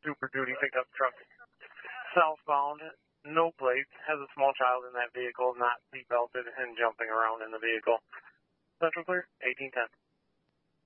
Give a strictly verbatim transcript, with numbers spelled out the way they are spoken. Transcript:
Super Duty pickup truck. Southbound, no plates, has a small child in that vehicle, not seat belted and jumping around in the vehicle. Central clear, eighteen ten.